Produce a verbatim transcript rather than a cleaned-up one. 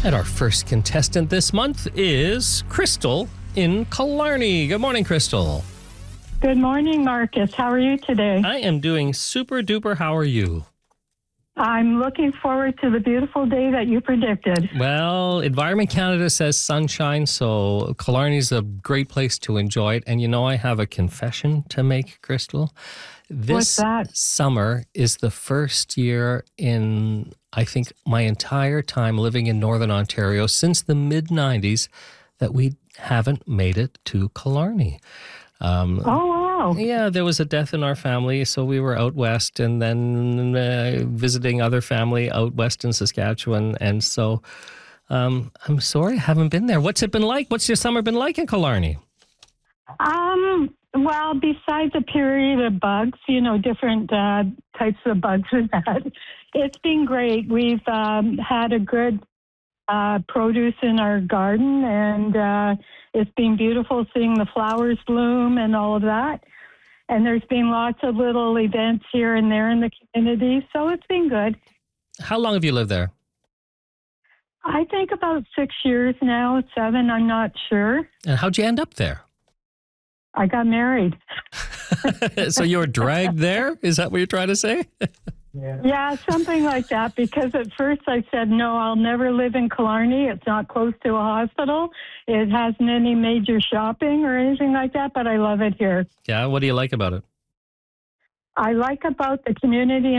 And our first contestant this month is Crystal in Killarney. Good morning, Crystal. Good morning, Marcus. How are you today? I am doing super duper. How are you? I'm looking forward to the beautiful day that you predicted. Well, Environment Canada says sunshine, so Killarney's a great place to enjoy it. And you know, I have a confession to make, Crystal. This What's that? summer is the first year in, I think, my entire time living in Northern Ontario since the mid nineties that we haven't made it to Killarney. Um, Oh, wow. Yeah, there was a death in our family, so we were out west and then uh, visiting other family out west in Saskatchewan. And so um, I'm sorry I haven't been there. What's it been like? What's your summer been like in Killarney? Um, well, besides a period of bugs, you know, different uh, types of bugs we've had, it's been great. We've um, had a good uh, produce in our garden, and uh, it's been beautiful seeing the flowers bloom and all of that. And there's been lots of little events here and there in the community, so it's been good. How long have you lived there? I think about six years now, seven, I'm not sure. And how'd you end up there? I got married. So you were dragged there? Is that what you're trying to say? Yeah, something like that, because at first I said, no, I'll never live in Killarney. It's not close to a hospital. It hasn't any major shopping or anything like that, but I love it here. Yeah, what do you like about it? I like about the community